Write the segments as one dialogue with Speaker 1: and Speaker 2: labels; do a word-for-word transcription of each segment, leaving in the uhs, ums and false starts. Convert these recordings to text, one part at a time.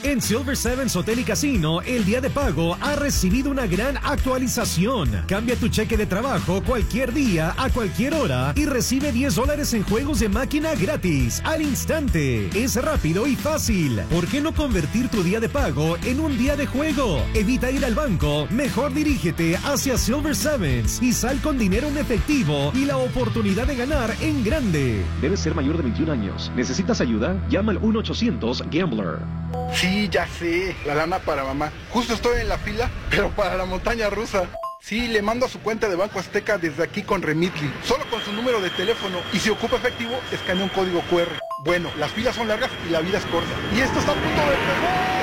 Speaker 1: En Silver Sevens Hotel y Casino, el día de pago ha recibido una gran actualización. Cambia tu cheque de trabajo cualquier día, a cualquier hora, y recibe diez dólares en juegos de máquina gratis, al instante. Es rápido y fácil. ¿Por qué no convertir tu día de pago en un día de juego? Evita ir al banco, mejor dirígete hacia Silver Sevens y sal con dinero en efectivo y la oportunidad de ganar en grande.
Speaker 2: Debes ser mayor de veintiún años. ¿Necesitas ayuda? Llama al uno ochocientos Gambler.
Speaker 3: Sí, ya sé, la lana para mamá. Justo estoy en la fila, pero para la montaña rusa. Sí, le mando a su cuenta de Banco Azteca desde aquí con Remitly, solo con su número de teléfono, y si ocupa efectivo, escanea un código cu erre. Bueno, las filas son largas y la vida es corta. Y esto está a punto de pegar.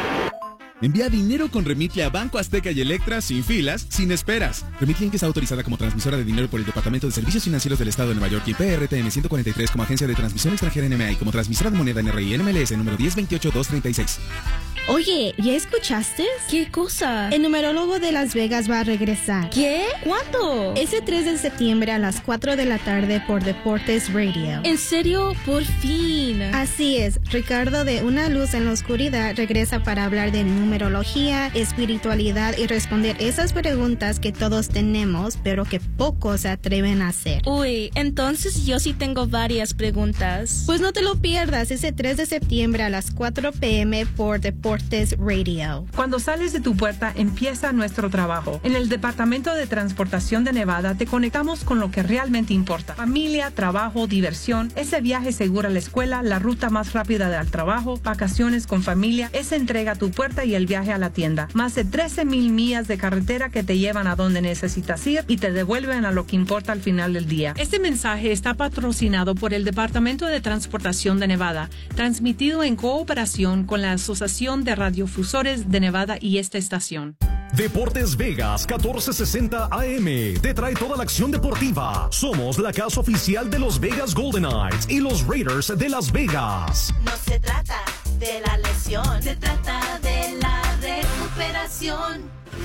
Speaker 4: Envía dinero con Remitly a Banco Azteca y Electra sin filas, sin esperas. Remitly Inc está autorizada como transmisora de dinero por el Departamento de Servicios Financieros del Estado de Nueva York y P R T M ciento cuarenta y tres como agencia de transmisión extranjera N M A y como transmisora de moneda N R I N M L S número diez veintiocho dos treinta y seis.
Speaker 5: Oye, ¿ya escuchaste?
Speaker 6: ¿Qué cosa?
Speaker 5: El numerólogo de Las Vegas va a regresar.
Speaker 6: ¿Qué? ¿Cuándo?
Speaker 5: Ese tres de septiembre a las cuatro de la tarde por Deportes Radio.
Speaker 6: ¿En serio? Por fin.
Speaker 5: Así es. Ricardo de Una Luz en la Oscuridad regresa para hablar de numerología, espiritualidad y responder esas preguntas que todos tenemos, pero que pocos se atreven a hacer.
Speaker 6: Uy, entonces yo sí tengo varias preguntas.
Speaker 5: Pues no te lo pierdas ese tres de septiembre a las cuatro pe eme por Deportes Radio.
Speaker 7: Cuando sales de tu puerta empieza nuestro trabajo. En el Departamento de Transportación de Nevada te conectamos con lo que realmente importa. Familia, trabajo, diversión, ese viaje seguro a la escuela, la ruta más rápida al trabajo, vacaciones con familia, esa entrega a tu puerta y el viaje a la tienda. Más de trece mil millas de carretera que te llevan a donde necesitas ir y te devuelven a lo que importa al final del día. Este mensaje está patrocinado por el Departamento de Transportación de Nevada, transmitido en cooperación con la Asociación de Radiofusores de Nevada y esta estación.
Speaker 1: Deportes Vegas catorce sesenta A M te trae toda la acción deportiva. Somos la casa oficial de los Vegas Golden Knights y los Raiders de Las Vegas.
Speaker 8: No se trata de la lesión, se trata de la recuperación.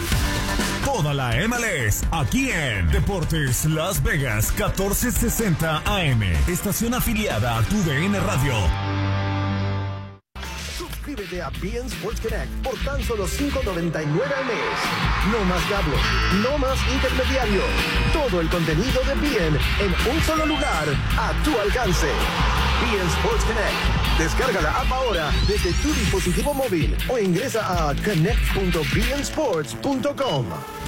Speaker 9: Toda la M L S aquí en Deportes Las Vegas catorce sesenta A M, estación afiliada a tu D N Radio.
Speaker 10: Suscríbete a B N Sports Connect por tan solo cinco noventa y nueve al mes. No más cable, no más intermediario. Todo el contenido de B N en un solo lugar, a tu alcance. B N Sports Connect. Descarga la app ahora desde tu dispositivo móvil o ingresa a connect punto b n sports punto com.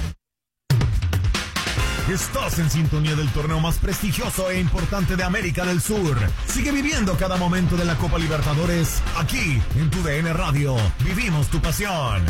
Speaker 9: Estás en sintonía del torneo más prestigioso e importante de América del Sur. Sigue viviendo cada momento de la Copa Libertadores aquí en tu D N Radio. Vivimos tu pasión.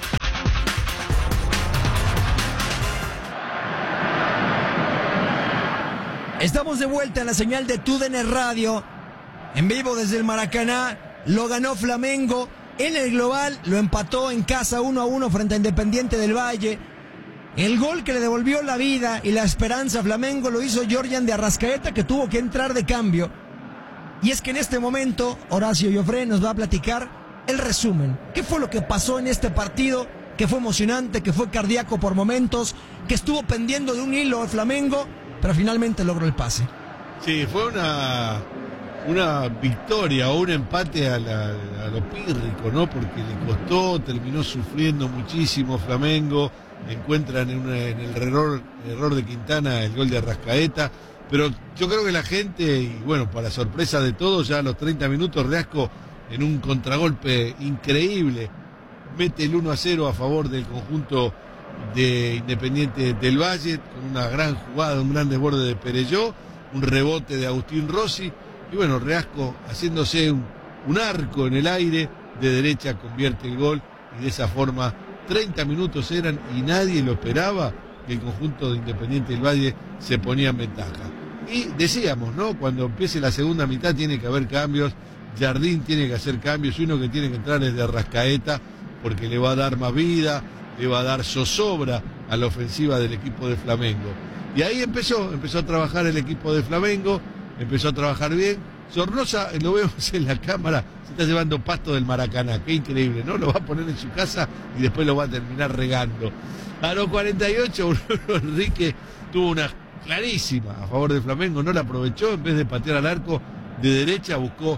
Speaker 11: Estamos de vuelta en la señal de tu D N Radio. En vivo desde el Maracaná. Lo ganó Flamengo. En el global lo empató en casa uno a uno frente a Independiente del Valle. El gol que le devolvió la vida y la esperanza a Flamengo lo hizo Jordan de Arrascaeta, que tuvo que entrar de cambio. Y es que en este momento Horacio Joffre nos va a platicar el resumen. ¿Qué fue lo que pasó en este partido? Que fue emocionante, que fue cardíaco por momentos, que estuvo pendiendo de un hilo el Flamengo, pero finalmente logró el pase.
Speaker 12: Sí, fue una, una victoria o un empate a, la, a lo pírrico, ¿no? Porque le costó, terminó sufriendo muchísimo Flamengo. Encuentran en, una, en el error, error de Quintana el gol de Arrascaeta, pero yo creo que la gente, y bueno, para sorpresa de todos, ya a los treinta minutos Reasco en un contragolpe increíble mete el uno a cero a favor del conjunto de Independiente del Valle, con una gran jugada, un gran desborde de Perelló, un rebote de Agustín Rossi, y bueno, Reasco haciéndose un, un arco en el aire, de derecha convierte el gol, y de esa forma treinta minutos eran y nadie lo esperaba que el conjunto de Independiente del Valle se ponía en ventaja. Y decíamos, ¿no? Cuando empiece la segunda mitad tiene que haber cambios, Jardín tiene que hacer cambios, y uno que tiene que entrar es de Arrascaeta, porque le va a dar más vida, le va a dar zozobra a la ofensiva del equipo de Flamengo. Y ahí empezó, empezó a trabajar el equipo de Flamengo, empezó a trabajar bien. Sornosa, lo vemos en la cámara, se está llevando pasto del Maracaná, qué increíble, ¿no? Lo va a poner en su casa y después lo va a terminar regando. A los cuarenta y ocho, Bruno Enrique tuvo una clarísima a favor de Flamengo, no la aprovechó, en vez de patear al arco de derecha buscó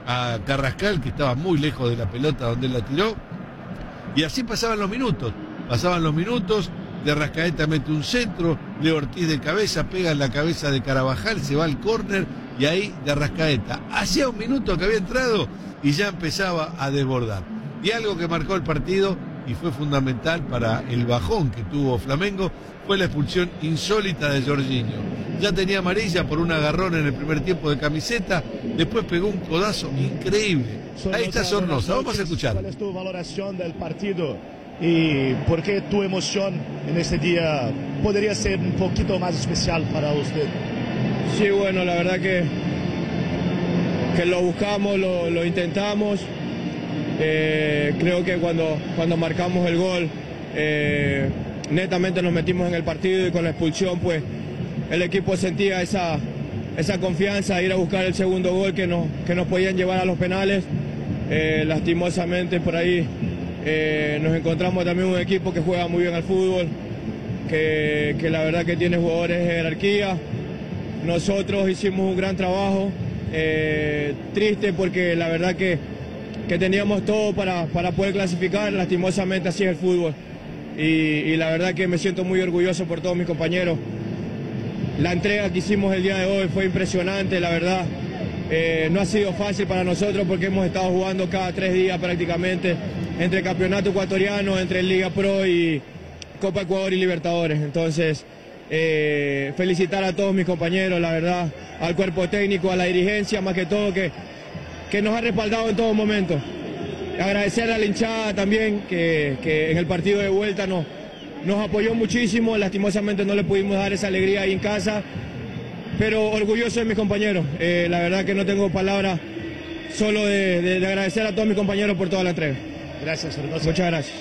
Speaker 12: a Carrascal, que estaba muy lejos de la pelota donde él la tiró. Y así pasaban los minutos, pasaban los minutos, de Arrascaeta mete un centro, Leo Ortiz de cabeza, pega en la cabeza de Carabajal, se va al córner y ahí de Arrascaeta. Hacía un minuto que había entrado y ya empezaba a desbordar. Y algo que marcó el partido y fue fundamental para el bajón que tuvo Flamengo fue la expulsión insólita de Jorginho. Ya tenía amarilla por un agarrón en el primer tiempo de camiseta, después pegó un codazo increíble. Ahí está Sornosa, vamos a escuchar.
Speaker 13: ¿Cuál es tu valoración del partido y por qué tu emoción en este día podría ser un poquito más especial para usted?
Speaker 14: Sí, bueno, la verdad que, que lo buscamos, lo, lo intentamos. Eh, creo que cuando, cuando marcamos el gol, eh, netamente nos metimos en el partido y con la expulsión, pues el equipo sentía esa, esa confianza de ir a buscar el segundo gol que nos, que nos podían llevar a los penales. Eh, lastimosamente por ahí eh, nos encontramos también un equipo que juega muy bien al fútbol, que, que la verdad que tiene jugadores de jerarquía. Nosotros hicimos un gran trabajo, eh, triste porque la verdad que, que teníamos todo para, para poder clasificar, lastimosamente así es el fútbol. Y, y la verdad que me siento muy orgulloso por todos mis compañeros. La entrega que hicimos el día de hoy fue impresionante, la verdad. Eh, no ha sido fácil para nosotros porque hemos estado jugando cada tres días prácticamente entre Campeonato Ecuatoriano, entre Liga Pro y Copa Ecuador y Libertadores. Entonces, eh, felicitar a todos mis compañeros, la verdad, al cuerpo técnico, a la dirigencia, más que todo, que, que nos ha respaldado en todo momento. Agradecer a la hinchada también, que, que en el partido de vuelta nos, nos apoyó muchísimo. Lastimosamente no le pudimos dar esa alegría ahí en casa, pero orgulloso de mis compañeros. Eh, la verdad que no tengo palabras, solo de, de, de agradecer a todos mis compañeros por toda la entrega.
Speaker 13: Gracias, Sornosa.
Speaker 14: Muchas gracias.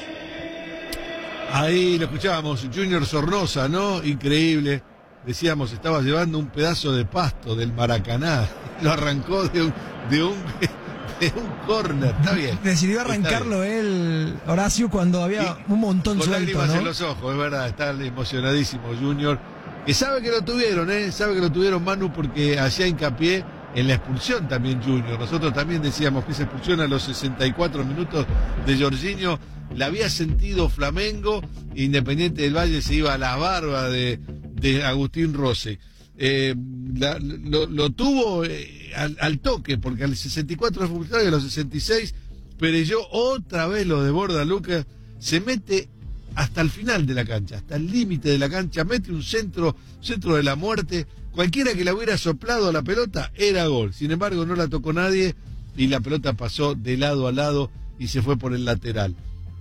Speaker 12: Ahí lo escuchábamos, Junior Sornosa, ¿no? Increíble. Decíamos, estaba llevando un pedazo de pasto del Maracaná. Lo arrancó de un, de un, de un córner. Está bien.
Speaker 11: Decidió arrancarlo él, Horacio, cuando había y un montón
Speaker 12: con
Speaker 11: suelto,
Speaker 12: lágrimas
Speaker 11: ¿no?
Speaker 12: en los ojos, es verdad. Está emocionadísimo Junior. Que sabe que lo tuvieron, ¿eh? Sabe que lo tuvieron, Manu, porque hacía hincapié en la expulsión también Junior. Nosotros también decíamos que esa expulsión a los sesenta y cuatro minutos de Jorginho la había sentido Flamengo, Independiente del Valle se iba a la barba de, de Agustín Rossi. Eh, la, lo, lo tuvo eh, al, al toque, porque al sesenta y cuatro fue expulsado y a los sesenta y seis Perelló otra vez lo desborda Lucas, se mete hasta el final de la cancha, hasta el límite de la cancha, mete un centro, centro de la muerte. Cualquiera que la hubiera soplado a la pelota era gol. Sin embargo, no la tocó nadie y la pelota pasó de lado a lado y se fue por el lateral.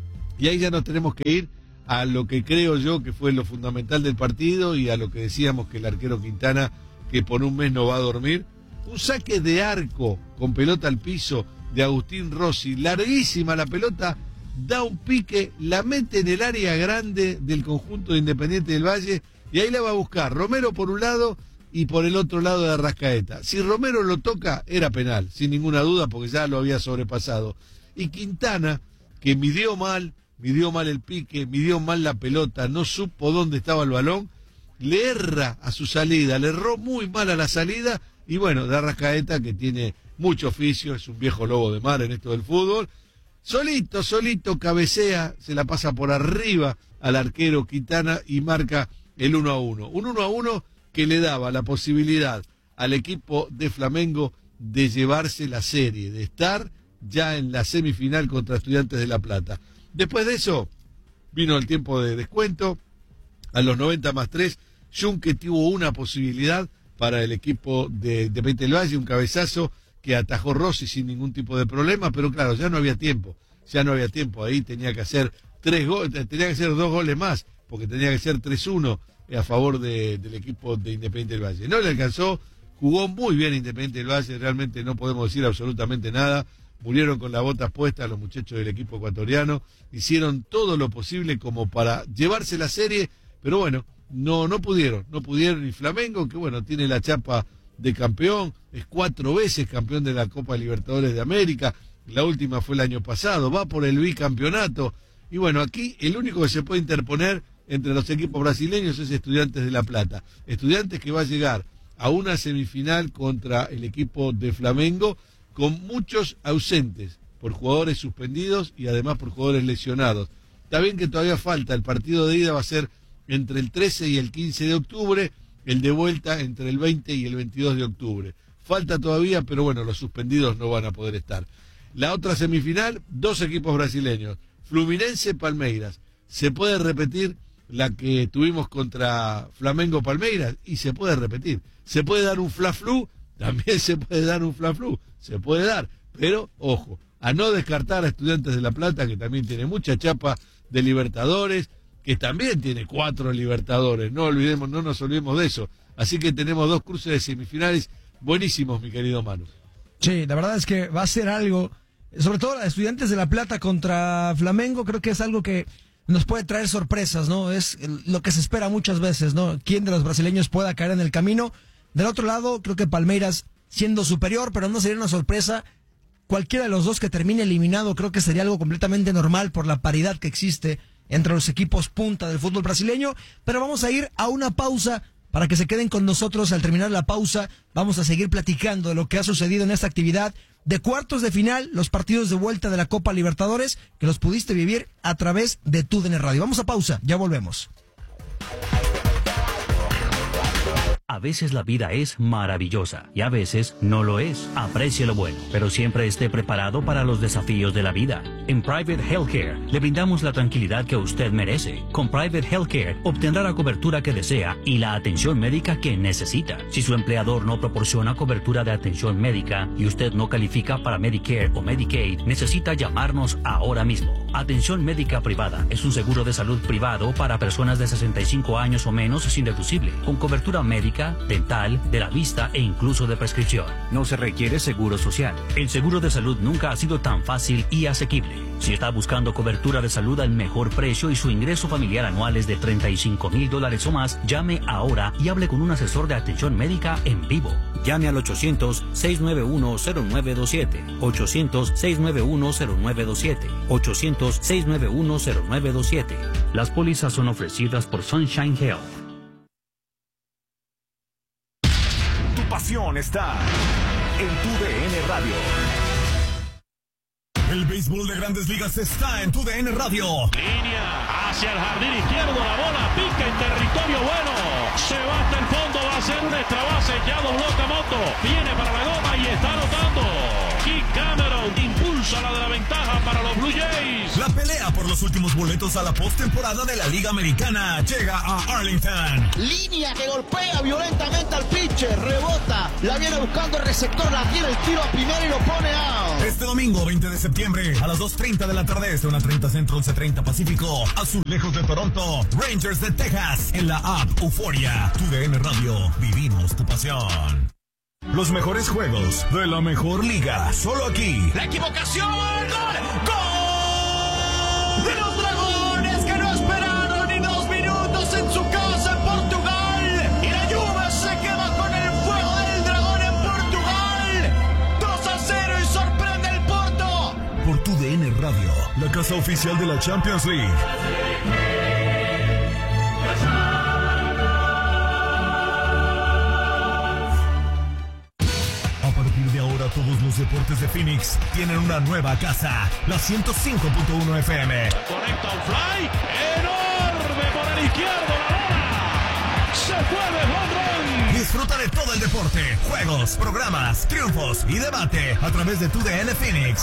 Speaker 12: Y ahí ya nos tenemos que ir a lo que creo yo que fue lo fundamental del partido y a lo que decíamos que el arquero Quintana, que por un mes no va a dormir. Un saque de arco con pelota al piso de Agustín Rossi, larguísima la pelota, da un pique, la mete en el área grande del conjunto de Independiente del Valle y ahí la va a buscar Romero por un lado y por el otro lado de Arrascaeta. Si Romero lo toca, era penal, sin ninguna duda, porque ya lo había sobrepasado. Y Quintana, que midió mal, midió mal el pique, midió mal la pelota, no supo dónde estaba el balón, le erra a su salida, le erró muy mal a la salida, y bueno, de Arrascaeta, que tiene mucho oficio, es un viejo lobo de mar en esto del fútbol, solito, solito cabecea, se la pasa por arriba al arquero Quintana y marca el uno a uno. Un uno a uno que le daba la posibilidad al equipo de Flamengo de llevarse la serie, de estar ya en la semifinal contra Estudiantes de La Plata. Después de eso, vino el tiempo de descuento, a los noventa más tres, Junque tuvo una posibilidad para el equipo de Independiente del Valle, un cabezazo que atajó Rossi sin ningún tipo de problema, pero claro, ya no había tiempo, ya no había tiempo, ahí tenía que hacer tres goles, tenía que hacer dos goles más, porque tenía que ser tres uno a favor de, del equipo de Independiente del Valle. No le alcanzó, jugó muy bien Independiente del Valle, realmente no podemos decir absolutamente nada. Murieron con las botas puestas los muchachos del equipo ecuatoriano, hicieron todo lo posible como para llevarse la serie, pero bueno, no, no pudieron, no pudieron. Y Flamengo, que bueno, tiene la chapa de campeón, es cuatro veces campeón de la Copa Libertadores de América, la última fue el año pasado, va por el bicampeonato, y bueno, aquí el único que se puede interponer entre los equipos brasileños es Estudiantes de La Plata, Estudiantes que va a llegar a una semifinal contra el equipo de Flamengo, con muchos ausentes por jugadores suspendidos y además por jugadores lesionados. Está bien que todavía falta, el partido de ida va a ser entre el trece y el quince de octubre, el de vuelta entre el veinte y el veintidós de octubre. Falta todavía, pero bueno, los suspendidos no van a poder estar. La otra semifinal, dos equipos brasileños, Fluminense, Palmeiras. ¿Se puede repetir la que tuvimos contra Flamengo Palmeiras? Y se puede repetir. ¿Se puede dar un fla-flu? También se puede dar un fla-flu. Se puede dar, pero ojo, a no descartar a Estudiantes de La Plata, que también tiene mucha chapa de Libertadores, que también tiene cuatro Libertadores. No olvidemos, no nos olvidemos de eso. Así que tenemos dos cruces de semifinales buenísimos, mi querido Manu.
Speaker 11: Sí, la verdad es que va a ser algo, sobre todo a Estudiantes de La Plata contra Flamengo, creo que es algo que nos puede traer sorpresas, ¿no? Es lo que se espera muchas veces, ¿no? ¿Quién de los brasileños pueda caer en el camino? Del otro lado, creo que Palmeiras siendo superior, pero no sería una sorpresa. Cualquiera de los dos que termine eliminado, creo que sería algo completamente normal por la paridad que existe entre los equipos punta del fútbol brasileño. Pero vamos a ir a una pausa para que se queden con nosotros. Al terminar la pausa, vamos a seguir platicando de lo que ha sucedido en esta actividad de cuartos de final, los partidos de vuelta de la Copa Libertadores, que los pudiste vivir a través de Tu D N Radio. Vamos a pausa, ya volvemos.
Speaker 15: A veces la vida es maravillosa y a veces no lo es. Aprecie lo bueno, pero siempre esté preparado para los desafíos de la vida. En Private Healthcare le brindamos la tranquilidad que usted merece. Con Private Healthcare obtendrá la cobertura que desea y la atención médica que necesita. Si su empleador no proporciona cobertura de atención médica y usted no califica para Medicare o Medicaid, necesita llamarnos ahora mismo. Atención médica privada es un seguro de salud privado para personas de sesenta y cinco años o menos sin deducible, con cobertura médica, dental, de la vista e incluso de prescripción. No se requiere seguro social. El seguro de salud nunca ha sido tan fácil y asequible. Si está buscando cobertura de salud al mejor precio y su ingreso familiar anual es de treinta y cinco mil dólares o más, llame ahora y hable con un asesor de atención médica en vivo. Llame al ochocientos, seiscientos noventa y uno, cero nueve dos siete, ochocientos, seiscientos noventa y uno, cero nueve dos siete, ochocientos, seiscientos noventa y uno, cero nueve dos siete. Las pólizas son ofrecidas por Sunshine Health.
Speaker 9: Tu pasión está en Tu D N Radio. El béisbol de Grandes Ligas está en Tu D N Radio.
Speaker 16: Línea hacia el jardín izquierdo, la bola pica en territorio bueno. Se va hasta el fondo, va a ser un extra base, ya dobló Okamoto. Viene para la goma y está anotando. Keith Cameron impulsa la de la ventaja para los Blue Jays.
Speaker 9: La pelea por los últimos boletos a la postemporada de la Liga Americana llega a Arlington.
Speaker 17: Línea que golpea violentamente al pitcher, rebota, la viene buscando el receptor, la tiene el tiro a primera y lo pone out.
Speaker 9: Este domingo veinte de septiembre a las dos treinta de la tarde, este una treinta Centro, once treinta Pacífico, Azulejos de Toronto, Rangers de Texas, en la app Euforia. Tu D N Radio, vivimos tu pasión. Los mejores juegos de la mejor liga, solo aquí.
Speaker 17: La equivocación, gol, gol de los Dragones que no esperaron ni dos minutos en su casa en Portugal. Y la Juve se queda con el fuego del Dragón en Portugal. dos a cero y sorprende el Porto.
Speaker 9: Por Tu D N Radio, la casa oficial de la Champions League. Todos los deportes de Phoenix tienen una nueva casa, la ciento cinco punto uno F M.
Speaker 16: Conecta un fly enorme por el izquierdo, la bola se fue de home run.
Speaker 9: Disfruta de todo el deporte, juegos, programas, triunfos y debate a través de Tu D N Phoenix.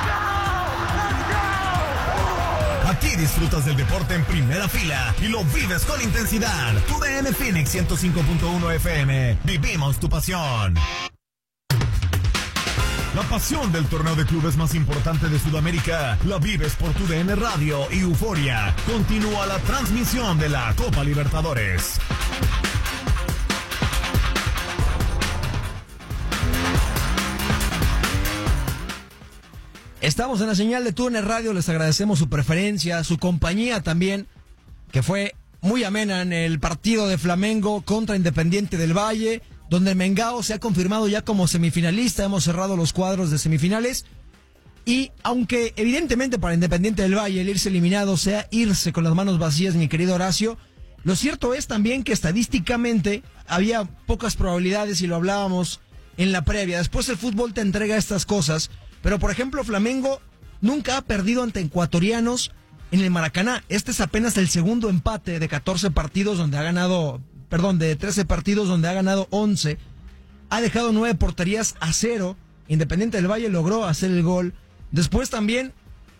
Speaker 9: Aquí disfrutas del deporte en primera fila y lo vives con intensidad. Tu D N Phoenix ciento cinco punto uno F M. Vivimos tu pasión. La pasión del torneo de clubes más importante de Sudamérica la vives por Tu D N Radio y Euforia. Continúa la transmisión de la Copa Libertadores.
Speaker 11: Estamos en la señal de Tu D N Radio, les agradecemos su preferencia, su compañía también, que fue muy amena en el partido de Flamengo contra Independiente del Valle, donde Mengao se ha confirmado ya como semifinalista. Hemos cerrado los cuadros de semifinales y aunque evidentemente para Independiente del Valle el irse eliminado sea irse con las manos vacías, mi querido Horacio, lo cierto es también que estadísticamente había pocas probabilidades, y lo hablábamos en la previa. Después el fútbol te entrega estas cosas. Pero, por ejemplo, Flamengo nunca ha perdido ante ecuatorianos en el Maracaná. Este es apenas el segundo empate de catorce partidos donde ha ganado, perdón, de trece partidos donde ha ganado once. Ha dejado nueve porterías a cero. Independiente del Valle logró hacer el gol. Después también,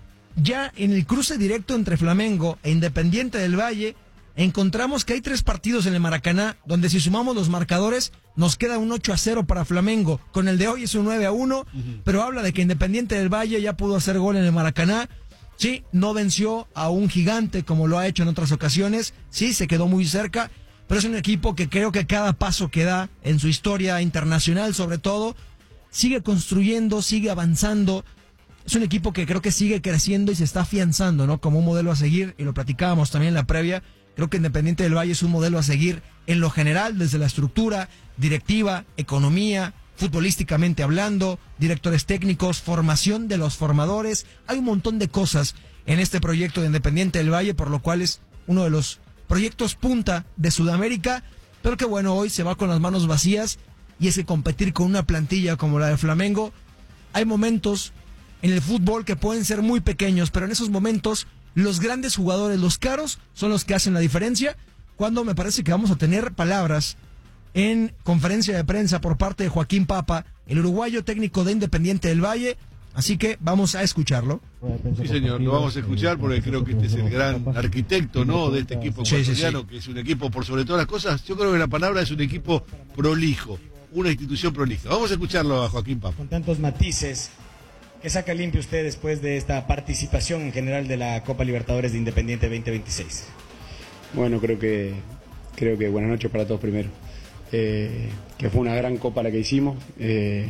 Speaker 11: ya en el cruce directo entre Flamengo e Independiente del Valle, encontramos que hay tres partidos en el Maracaná donde si sumamos los marcadores nos queda un ocho a cero para Flamengo. Con el de hoy es un nueve a uno, uh-huh. pero habla de que Independiente del Valle ya pudo hacer gol en el Maracaná. Sí, no venció a un gigante como lo ha hecho en otras ocasiones. Sí, se quedó muy cerca, pero es un equipo que creo que cada paso que da en su historia internacional, sobre todo, sigue construyendo, sigue avanzando. Es un equipo que creo que sigue creciendo y se está afianzando, ¿no? Como un modelo a seguir, y lo platicábamos también en la previa. Creo que Independiente del Valle es un modelo a seguir en lo general, desde la estructura, directiva, economía, futbolísticamente hablando, directores técnicos, formación de los formadores. Hay un montón de cosas en este proyecto de Independiente del Valle, por lo cual es uno de los proyectos punta de Sudamérica, pero que bueno, hoy se va con las manos vacías, y es que competir con una plantilla como la de Flamengo, hay momentos en el fútbol que pueden ser muy pequeños, pero en esos momentos los grandes jugadores, los caros, son los que hacen la diferencia, cuando me parece que vamos a tener palabras en conferencia de prensa por parte de Joaquín Papa, el uruguayo técnico de Independiente del Valle, así que vamos a escucharlo.
Speaker 12: Sí, señor, lo vamos a escuchar porque creo que este es el gran arquitecto, ¿no?, de este equipo ecuatoriano, sí, sí, sí. que es un equipo, por sobre todas las cosas, yo creo que la palabra es un equipo prolijo, una institución prolija. Vamos a escucharlo a Joaquín Papa.
Speaker 18: Con tantos matices, ¿qué saca limpio usted después de esta participación en general de la Copa Libertadores de Independiente veinte veintiséis?
Speaker 19: Bueno, creo que, creo que buenas noches para todos primero. Eh, que fue una gran copa la que hicimos, eh,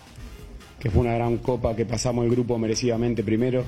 Speaker 19: que fue una gran copa que pasamos el grupo merecidamente primero,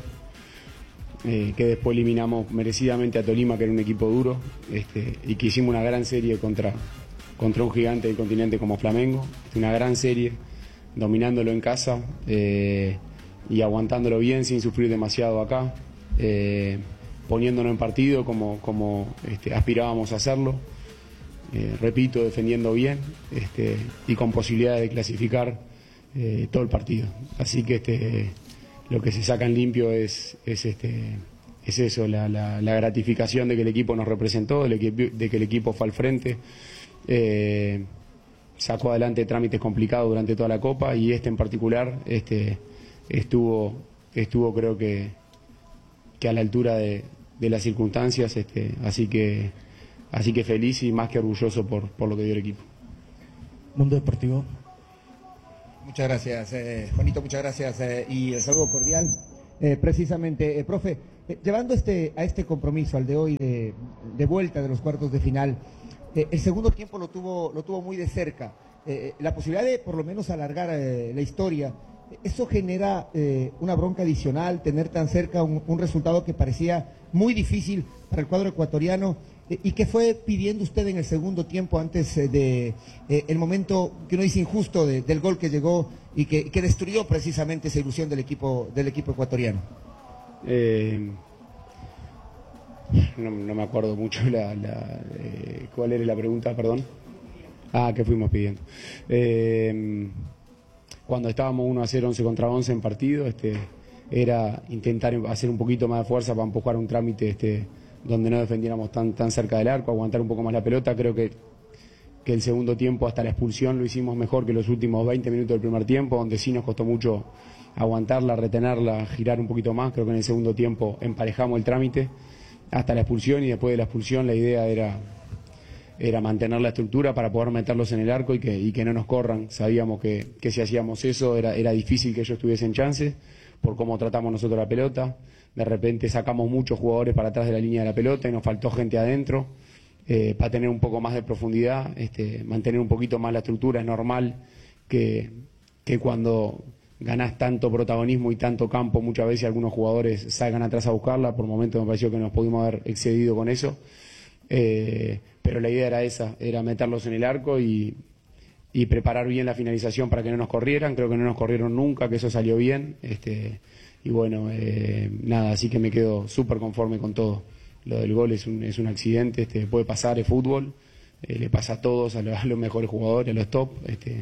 Speaker 19: eh, que después eliminamos merecidamente a Tolima, que era un equipo duro, este, y que hicimos una gran serie contra, contra un gigante del continente como Flamengo, una gran serie, dominándolo en casa eh, y aguantándolo bien sin sufrir demasiado acá, eh, poniéndonos en partido como, como este, aspirábamos a hacerlo. Eh, repito, defendiendo bien este, y con posibilidades de clasificar eh, todo el partido. Así que este, lo que se saca en limpio es, es, este, es eso, la, la, la gratificación de que el equipo nos representó, de que, de que el equipo fue al frente, eh, sacó adelante trámites complicados durante toda la Copa, y este en particular este, estuvo, estuvo creo que, que a la altura de, de las circunstancias, este, así que Así que feliz y más que orgulloso por, por lo que dio el equipo.
Speaker 18: Mundo Deportivo.
Speaker 20: Muchas gracias, eh, Juanito, muchas gracias. Eh, y el saludo cordial. Eh, precisamente, eh, profe, eh, llevando este, a este compromiso, al de hoy, de, de vuelta de los cuartos de final, eh, el segundo tiempo lo tuvo, lo tuvo muy de cerca. Eh, la posibilidad de por lo menos alargar eh, la historia, eso genera eh, una bronca adicional, tener tan cerca un, un resultado que parecía muy difícil para el cuadro ecuatoriano. ¿Y qué fue pidiendo usted en el segundo tiempo antes de eh, el momento que uno dice injusto de, del gol que llegó y que, que destruyó precisamente esa ilusión del equipo del equipo ecuatoriano?
Speaker 19: Eh, no, no me acuerdo mucho la, la eh, cuál era la pregunta, perdón. Ah, ¿qué fuimos pidiendo? Eh, cuando estábamos uno a cero, once contra once en partido, este, era intentar hacer un poquito más de fuerza para empujar un trámite este, donde no defendiéramos tan, tan cerca del arco, aguantar un poco más la pelota. Creo que, que el segundo tiempo, hasta la expulsión, lo hicimos mejor que los últimos veinte minutos del primer tiempo, donde sí nos costó mucho aguantarla, retenerla, girar un poquito más. Creo que en el segundo tiempo emparejamos el trámite hasta la expulsión, y después de la expulsión la idea era, era mantener la estructura para poder meterlos en el arco y que, y que no nos corran. Sabíamos que, que si hacíamos eso era, era difícil que ellos tuviesen chances por cómo tratamos nosotros la pelota. De repente sacamos muchos jugadores para atrás de la línea de la pelota y nos faltó gente adentro eh, para tener un poco más de profundidad, este, mantener un poquito más la estructura. Es normal que, que cuando ganás tanto protagonismo y tanto campo, muchas veces algunos jugadores salgan atrás a buscarla. Por momentos me pareció que nos pudimos haber excedido con eso, eh, pero la idea era esa, era meterlos en el arco y, y preparar bien la finalización para que no nos corrieran. Creo que no nos corrieron nunca, que eso salió bien. Este, Y bueno, eh, nada, así que me quedo súper conforme con todo. Lo del gol es un, es un accidente, este, puede pasar, es fútbol, eh, le pasa a todos, a los, a los mejores jugadores, a los top. Este,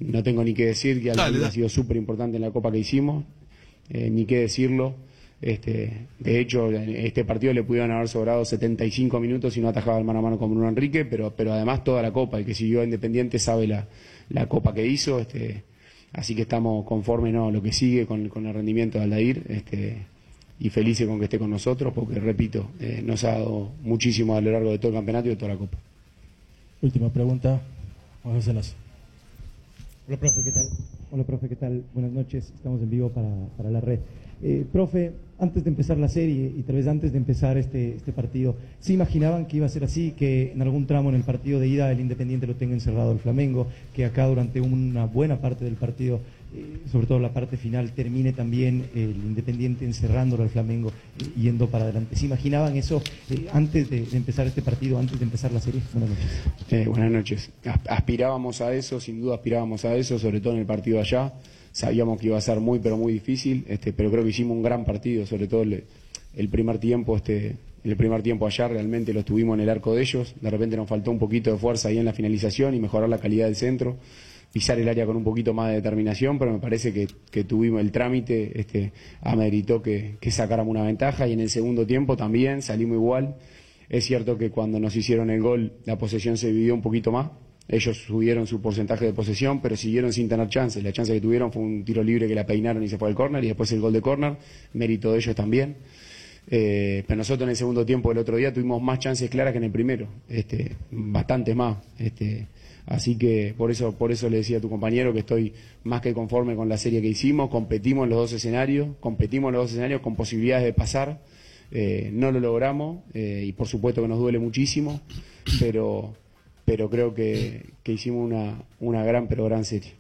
Speaker 19: no tengo ni que decir que
Speaker 12: Dale,
Speaker 19: Aldair
Speaker 12: dale.
Speaker 19: ha sido súper importante en la Copa que hicimos, eh, ni qué decirlo. Este, de hecho, en este partido le pudieron haber sobrado setenta y cinco minutos si no atajaba el mano a mano con Bruno Enrique, pero, pero además toda la Copa. El que siguió a Independiente sabe la, la Copa que hizo, este, así que estamos conformes, ¿no?, lo que sigue con, con el rendimiento de Aldair, este, y felices con que esté con nosotros, porque, repito, eh, nos ha dado muchísimo a lo largo de todo el campeonato y de toda la Copa.
Speaker 21: Última pregunta, Juan José Lazo.
Speaker 22: Hola, profe, ¿qué tal? Hola, profe, ¿qué tal? Buenas noches, estamos en vivo para, para la red. Eh, profe, antes de empezar la serie y tal vez antes de empezar este, este partido, ¿se imaginaban que iba a ser así, que en algún tramo en el partido de ida el Independiente lo tenga encerrado el Flamengo, que acá durante una buena parte del partido, eh, sobre todo la parte final, termine también el Independiente encerrándolo al Flamengo, eh, yendo para adelante? ¿Se imaginaban eso eh, antes de, de empezar este partido, antes de empezar la serie? Buenas noches.
Speaker 19: Eh, buenas noches. Aspirábamos a eso, sin duda aspirábamos a eso, sobre todo en el partido allá. Sabíamos que iba a ser muy, pero muy difícil, este, pero creo que hicimos un gran partido, sobre todo el, el primer tiempo, este, el primer tiempo allá realmente lo estuvimos en el arco de ellos. De repente nos faltó un poquito de fuerza ahí en la finalización y mejorar la calidad del centro, pisar el área con un poquito más de determinación, pero me parece que, que tuvimos el trámite, este, ameritó que, que sacáramos una ventaja, y en el segundo tiempo también salimos igual. Es cierto que cuando nos hicieron el gol la posesión se dividió un poquito más. Ellos subieron su porcentaje de posesión, pero siguieron sin tener chances. La chance que tuvieron fue un tiro libre que la peinaron y se fue al córner, y después el gol de córner, mérito de ellos también. Eh, pero nosotros en el segundo tiempo del otro día tuvimos más chances claras que en el primero, este, bastantes más. Este, así que por eso, por eso le decía a tu compañero que estoy más que conforme con la serie que hicimos. Competimos en los dos escenarios, competimos en los dos escenarios con posibilidades de pasar. Eh, no lo logramos, eh, y por supuesto que nos duele muchísimo, pero... pero creo que, que hicimos una, una gran, pero gran serie.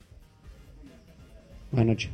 Speaker 19: Buenas noches.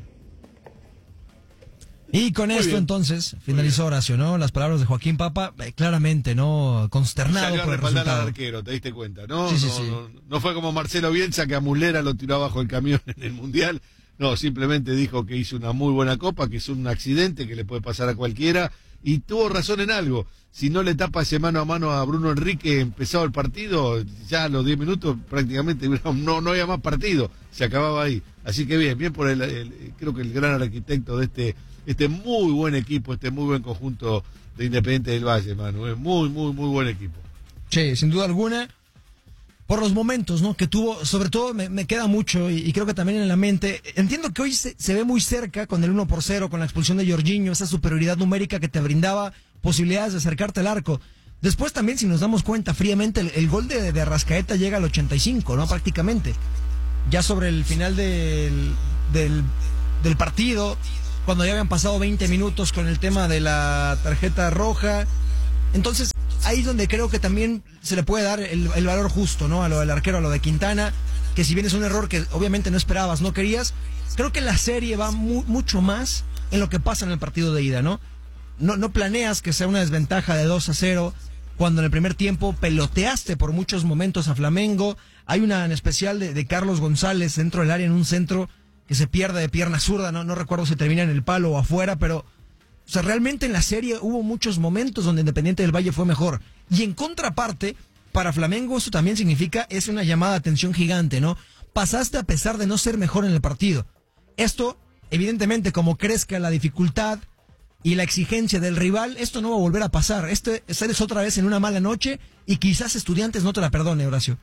Speaker 11: Y con
Speaker 12: Muy
Speaker 11: esto
Speaker 12: bien.
Speaker 11: entonces finalizó Horacio, ¿no? Las palabras de Joaquín Papa, eh, claramente, ¿no? Consternado
Speaker 12: Salió a
Speaker 11: por el
Speaker 12: respaldar
Speaker 11: resultado.
Speaker 12: al arquero, te diste cuenta, ¿no?
Speaker 11: Sí, sí,
Speaker 12: no,
Speaker 11: sí.
Speaker 12: no, no fue como Marcelo Bielsa, que a Muslera lo tiró abajo el camión en el Mundial. No, simplemente dijo que hizo una muy buena Copa, que es un accidente que le puede pasar a cualquiera, y tuvo razón en algo. Si no le tapa ese mano a mano a Bruno Enrique empezado el partido, ya a los diez minutos prácticamente no, no había más partido, se acababa ahí. Así que bien, bien por el, el creo que el gran arquitecto de este este muy buen equipo, este muy buen conjunto de Independiente del Valle, Manu, es muy, muy, muy buen equipo.
Speaker 11: Sí, sin duda alguna, por los momentos, ¿no?, que tuvo, sobre todo me, me queda mucho, y, y creo que también en la mente. Entiendo que hoy se, se ve muy cerca con el uno por cero, con la expulsión de Jorginho, esa superioridad numérica que te brindaba posibilidades de acercarte al arco. Después también, si nos damos cuenta fríamente, el, el gol de, de Arrascaeta llega al ochenta y cinco, ¿no?, prácticamente. Ya sobre el final del, del, del partido, cuando ya habían pasado veinte minutos con el tema de la tarjeta roja. Entonces, ahí es donde creo que también se le puede dar el, el valor justo, ¿no?, a lo del arquero, a lo de Quintana, que si bien es un error que obviamente no esperabas, no querías, creo que la serie va mu mucho más en lo que pasa en el partido de ida, ¿no? No, no planeas que sea una desventaja de dos a cero, cuando en el primer tiempo peloteaste por muchos momentos a Flamengo. Hay una en especial de, de Carlos González dentro del área en un centro que se pierde de pierna zurda, no, no recuerdo si termina en el palo o afuera, pero... O sea, realmente en la serie hubo muchos momentos donde Independiente del Valle fue mejor. Y en contraparte, para Flamengo eso también significa, es una llamada de atención gigante, ¿no? Pasaste a pesar de no ser mejor en el partido. Esto, evidentemente, como crezca la dificultad y la exigencia del rival, esto no va a volver a pasar. Este, eres otra vez en una mala noche y quizás Estudiantes no te la perdone, Horacio.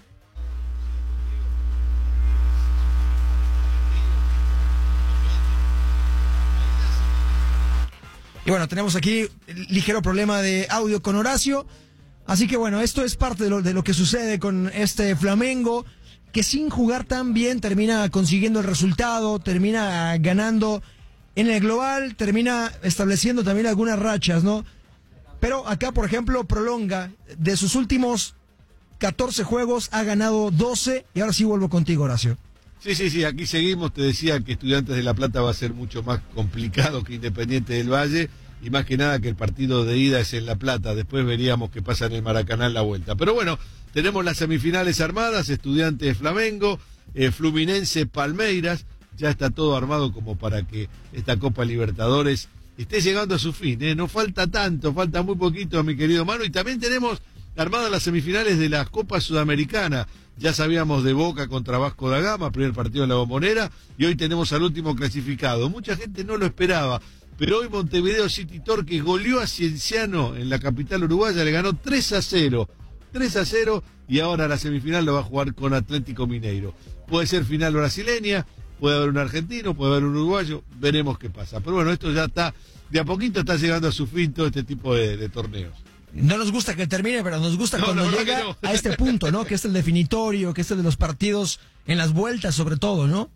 Speaker 11: Y bueno, tenemos aquí ligero problema de audio con Horacio. Así que bueno, esto es parte de lo, de lo que sucede con este Flamengo, que sin jugar tan bien termina consiguiendo el resultado, termina ganando en el global, termina estableciendo también algunas rachas, ¿no? Pero acá, por ejemplo, prolonga. De sus últimos catorce juegos ha ganado doce. Y ahora sí vuelvo contigo, Horacio.
Speaker 12: Sí, sí, sí, aquí seguimos. Te decía que Estudiantes de La Plata va a ser mucho más complicado que Independiente del Valle, y más que nada que el partido de ida es en La Plata. Después veríamos qué pasa en el Maracaná en la vuelta. Pero bueno, tenemos las semifinales armadas: Estudiantes Flamengo, eh, Fluminense Palmeiras. Ya está todo armado como para que esta Copa Libertadores esté llegando a su fin, ¿eh? No falta tanto, falta muy poquito, mi querido Manu. Y también tenemos armadas las semifinales de la Copa Sudamericana. Ya sabíamos de Boca contra Vasco da Gama, primer partido en la Bombonera, y hoy tenemos al último clasificado. Mucha gente no lo esperaba, pero hoy Montevideo City Torque goleó a Cienciano en la capital uruguaya, le ganó tres a cero. tres a cero, y ahora la semifinal lo va a jugar con Atlético Mineiro. Puede ser final brasileña, puede haber un argentino, puede haber un uruguayo, veremos qué pasa. Pero bueno, esto ya está, de a poquito está llegando a su fin todo este tipo de, de torneos.
Speaker 11: No nos gusta que termine, pero nos gusta no, cuando llega no. a este punto, ¿no? Que es el definitorio, que es el de los partidos en las vueltas sobre todo, ¿no?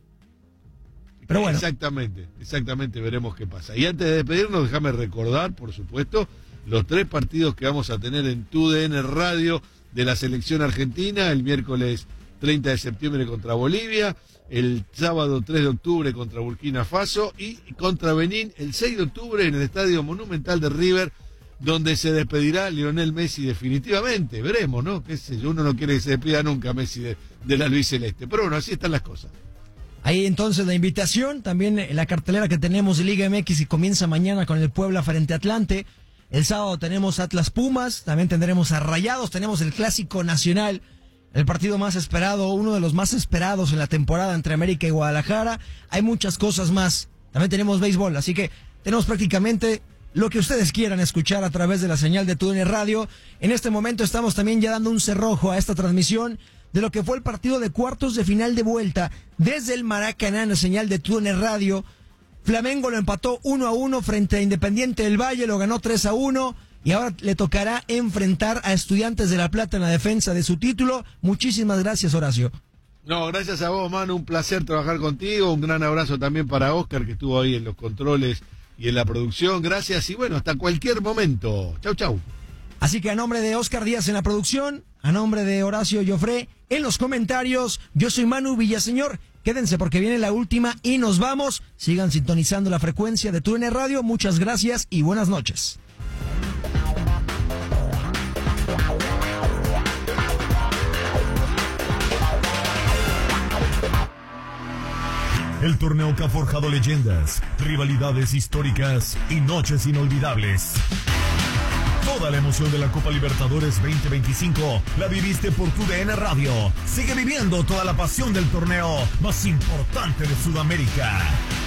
Speaker 11: Pero bueno.
Speaker 12: Exactamente, exactamente, veremos qué pasa. Y antes de despedirnos, déjame recordar, por supuesto, los tres partidos que vamos a tener en T U D N Radio de la selección argentina, el miércoles treinta de septiembre contra Bolivia, el sábado tres de octubre contra Burkina Faso y contra Benín el seis de octubre en el Estadio Monumental de River, donde se despedirá Lionel Messi definitivamente. Veremos, ¿no? Qué sé yo, uno no quiere que se despida nunca Messi de, de la albiceleste. Pero bueno, así están las cosas.
Speaker 11: Ahí entonces la invitación, también la cartelera que tenemos de Liga M X y comienza mañana con el Puebla frente a Atlante. El sábado tenemos Atlas Pumas, también tendremos a Rayados, tenemos el Clásico Nacional, el partido más esperado, uno de los más esperados en la temporada entre América y Guadalajara. Hay muchas cosas más. También tenemos béisbol, así que tenemos prácticamente lo que ustedes quieran escuchar a través de la señal de T U D N Radio. En este momento estamos también ya dando un cerrojo a esta transmisión de lo que fue el partido de cuartos de final de vuelta desde el Maracaná en la señal de T U D N Radio. Flamengo lo empató uno a uno frente a Independiente del Valle, lo ganó tres a uno y ahora le tocará enfrentar a Estudiantes de La Plata en la defensa de su título. Muchísimas gracias, Horacio.
Speaker 12: No, gracias a vos, Manu, un placer trabajar contigo, un gran abrazo también para Oscar, que estuvo ahí en los controles y en la producción. Gracias y bueno, hasta cualquier momento. Chau, chau.
Speaker 11: Así que a nombre de Oscar Díaz en la producción, a nombre de Horacio Joffre en los comentarios, yo soy Manu Villaseñor. Quédense porque viene la última y nos vamos. Sigan sintonizando la frecuencia de T U D N Radio. Muchas gracias y buenas noches.
Speaker 9: El torneo que ha forjado leyendas, rivalidades históricas y noches inolvidables. Toda la emoción de la Copa Libertadores veinte veinticinco la viviste por T U D N Radio. Sigue viviendo toda la pasión del torneo más importante de Sudamérica.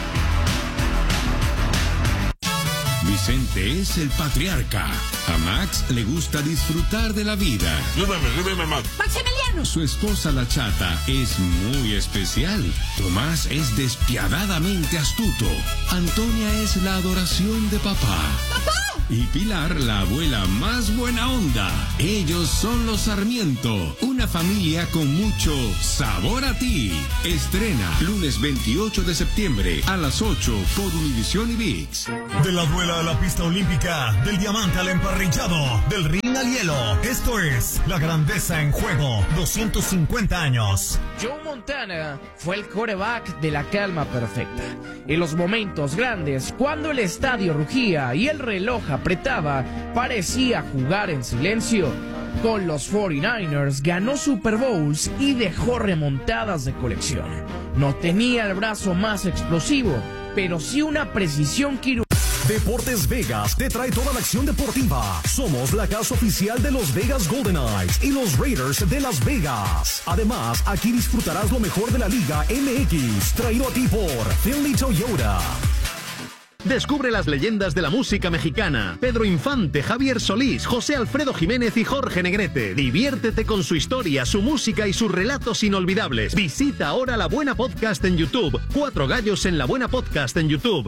Speaker 2: Vicente es el patriarca. A Max le gusta disfrutar de la vida.
Speaker 17: Maximiliano.
Speaker 2: Su esposa la chata es muy especial. Tomás es despiadadamente astuto. Antonia es la adoración de papá.
Speaker 17: ¡Papá!
Speaker 2: Y Pilar, la abuela más buena onda. Ellos son los Sarmiento, una familia con mucho sabor a ti. Estrena lunes veintiocho de septiembre a las ocho por Univisión y ViX.
Speaker 9: De la duela a la pista olímpica, del diamante al emparrillado, del ring al hielo. Esto es La Grandeza en Juego, doscientos cincuenta años.
Speaker 3: Joe Montana fue el quarterback de la calma perfecta. En los momentos grandes, cuando el estadio rugía y el reloj apretaba, parecía jugar en silencio. Con los cuarenta y nueve ers ganó Super Bowls y dejó remontadas de colección. No tenía el brazo más explosivo, pero sí una precisión quirúrgica.
Speaker 1: Deportes Vegas te trae toda la acción deportiva. Somos la casa oficial de los Vegas Golden Knights y los Raiders de Las Vegas. Además, aquí disfrutarás lo mejor de la Liga M X, traído a ti por Finley Toyota.
Speaker 23: Descubre las leyendas de la música mexicana. Pedro Infante, Javier Solís, José Alfredo Jiménez y Jorge Negrete. Diviértete con su historia, su música y sus relatos inolvidables. Visita ahora La Buena Podcast en YouTube. Cuatro Gallos en La Buena Podcast en YouTube.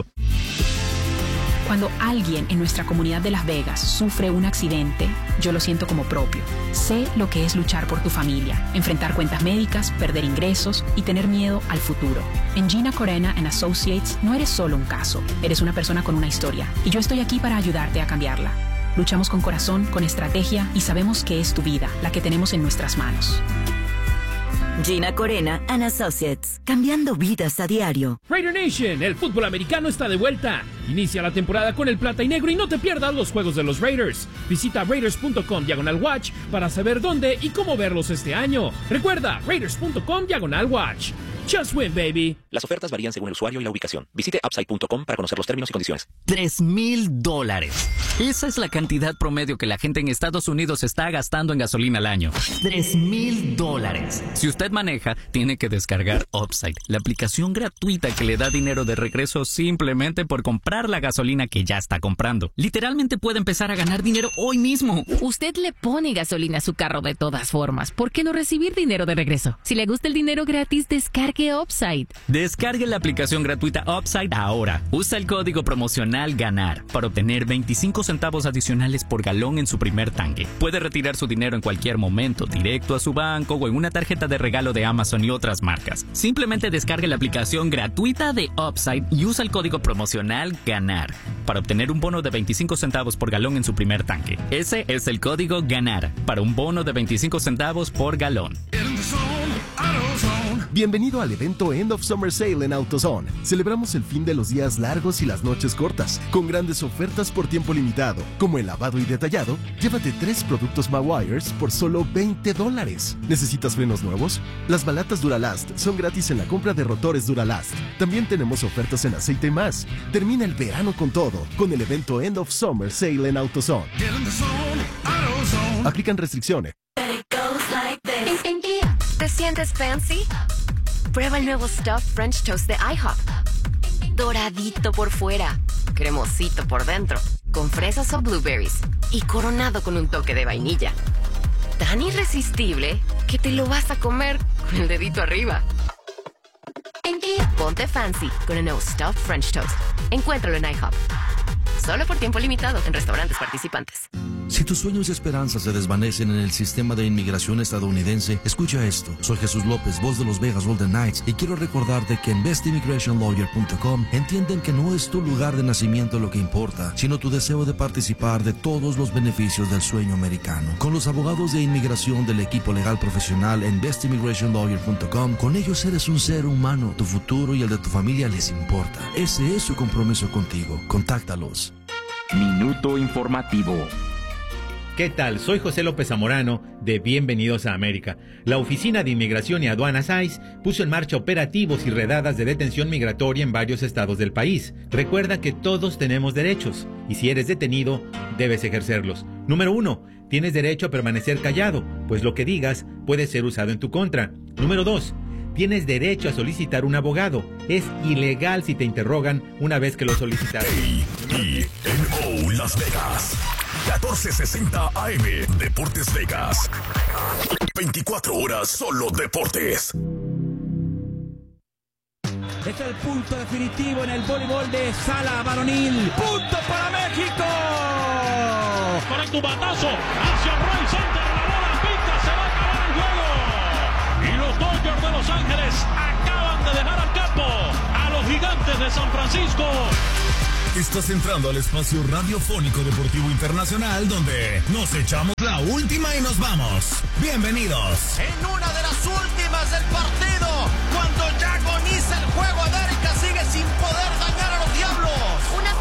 Speaker 24: Cuando alguien en nuestra comunidad de Las Vegas sufre un accidente, yo lo siento como propio. Sé lo que es luchar por tu familia, enfrentar cuentas médicas, perder ingresos y tener miedo al futuro. En Gina Corena and Associates no eres solo un caso, eres una persona con una historia y yo estoy aquí para ayudarte a cambiarla. Luchamos con corazón, con estrategia y sabemos que es tu vida la que tenemos en nuestras manos.
Speaker 25: Gina Corena and Associates, cambiando vidas a diario.
Speaker 26: Raider Nation, el fútbol americano está de vuelta. Inicia la temporada con el plata y negro y no te pierdas los juegos de los Raiders. Visita raiders punto com diagonal watch para saber dónde y cómo verlos este año. Recuerda, raiders punto com diagonal watch. Just win, baby.
Speaker 4: Las ofertas varían según el usuario y la ubicación. Visite upside punto com para conocer los términos y condiciones.
Speaker 5: Tres mil dólares. Esa es la cantidad promedio que la gente en Estados Unidos está gastando en gasolina al año. Tres mil dólares. Si usted maneja, tiene que descargar Upside, la aplicación gratuita que le da dinero de regreso simplemente por comprar la gasolina que ya está comprando. Literalmente puede empezar a ganar dinero hoy mismo.
Speaker 6: Usted le pone gasolina a su carro de todas formas. ¿Por qué no recibir dinero de regreso? Si le gusta el dinero gratis, descargue Upside.
Speaker 5: Descargue la aplicación gratuita Upside ahora. Usa el código promocional GANAR para obtener veinticinco centavos adicionales por galón en su primer tanque. Puede retirar su dinero en cualquier momento, directo a su banco o en una tarjeta de regalo de Amazon y otras marcas. Simplemente descargue la aplicación gratuita de Upside y usa el código promocional GANAR para obtener un bono de veinticinco centavos por galón en su primer tanque. Ese es el código GANAR para un bono de veinticinco centavos por galón.
Speaker 7: Bienvenido al evento End of Summer Sale en AutoZone. Celebramos el fin de los días largos y las noches cortas, con grandes ofertas por tiempo limitado, como el lavado y detallado. Llévate tres productos Mawires por solo veinte dólares. ¿Necesitas frenos nuevos? Las balatas Duralast son gratis en la compra de rotores Duralast. También tenemos ofertas en aceite y más. Termina el verano con todo, con el evento End of Summer Sale en AutoZone. Aplican restricciones.
Speaker 8: ¿Te sientes fancy? Prueba el nuevo Stuffed French Toast de IHOP. Doradito por fuera, cremosito por dentro, con fresas o blueberries y coronado con un toque de vainilla. Tan irresistible que te lo vas a comer con el dedito arriba. Ponte fancy con el nuevo Stuffed French Toast. Encuéntralo en IHOP. Solo por tiempo limitado en restaurantes participantes.
Speaker 10: Si tus sueños y esperanzas se desvanecen en el sistema de inmigración estadounidense, escucha esto. Soy Jesús López, voz de los Vegas Golden Knights, y quiero recordarte que en best immigration lawyer punto com entienden que no es tu lugar de nacimiento lo que importa, sino tu deseo de participar de todos los beneficios del sueño americano. Con los abogados de inmigración del equipo legal profesional en best immigration lawyer punto com, con ellos eres un ser humano. Tu futuro y el de tu familia les importa. Ese es su compromiso contigo. Contáctalos.
Speaker 27: Minuto informativo. ¿Qué tal? Soy José López Zamorano de Bienvenidos a América. La Oficina de Inmigración y Aduanas ICE puso en marcha operativos y redadas de detención migratoria en varios estados del país. Recuerda que todos tenemos derechos y si eres detenido, debes ejercerlos. Número uno, tienes derecho a permanecer callado, pues lo que digas puede ser usado en tu contra. Número dos, tienes derecho a solicitar un abogado. Es ilegal si te interrogan una vez que lo solicitaste.
Speaker 9: A E N O Las Vegas. catorce sesenta A M Deportes Vegas. veinticuatro horas solo deportes.
Speaker 28: Es el punto definitivo en el voleibol de sala varonil. ¡Punto para México!
Speaker 16: Conecta un batazo hacia el right center. La bola pinta, se va a acabar el juego. Y los Dodgers de Los Ángeles acaban de dejar al campo a los Gigantes de San Francisco.
Speaker 9: Estás entrando al espacio radiofónico deportivo internacional donde nos echamos la última y nos vamos. Bienvenidos.
Speaker 17: En una de las últimas